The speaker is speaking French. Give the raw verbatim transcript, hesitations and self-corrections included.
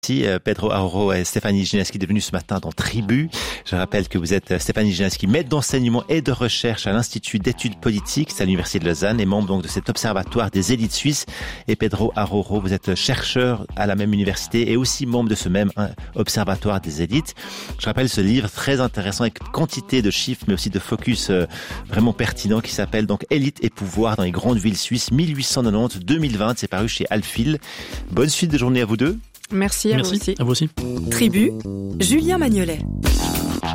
Merci Pedro Aroro et Stéphanie Ginaski devenus ce matin dans Tribu. Je rappelle que vous êtes Stéphanie Ginaski, maître d'enseignement et de recherche à l'Institut d'études politiques à l'Université de Lausanne et membre donc de cet observatoire des élites suisses. Et Pedro Aroro, vous êtes chercheur à la même université et aussi membre de ce même observatoire des élites. Je rappelle ce livre très intéressant avec quantité de chiffres mais aussi de focus vraiment pertinent qui s'appelle donc Élite et pouvoir dans les grandes villes suisses mille huit cent quatre-vingt-dix à deux mille vingt. C'est paru chez Alphil. Bonne suite de journée à vous deux. Merci à Merci, vous aussi. à vous aussi. Tribu, Julien Magnolet.